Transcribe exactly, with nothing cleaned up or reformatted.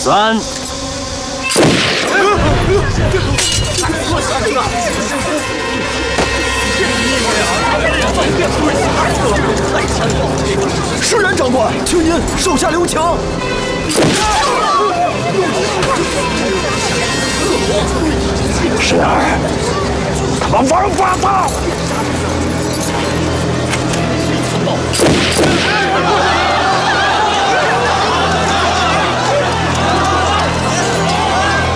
三。 是然，长官，请您手下留情。 十二，他们王八蛋！